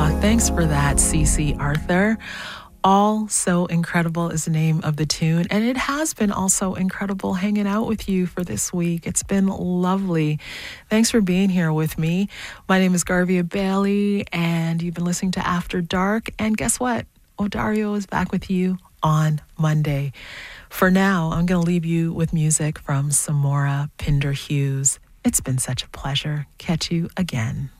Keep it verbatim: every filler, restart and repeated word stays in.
Thanks for that, C C Arthur. All So Incredible is the name of the tune, and it has been also incredible hanging out with you for this week. It's been lovely. Thanks for being here with me. My name is Garvia Bailey, and you've been listening to After Dark, and guess what? Odario is back with you on Monday. For now, I'm going to leave you with music from Samora Pinder Hughes. It's been such a pleasure. Catch you again.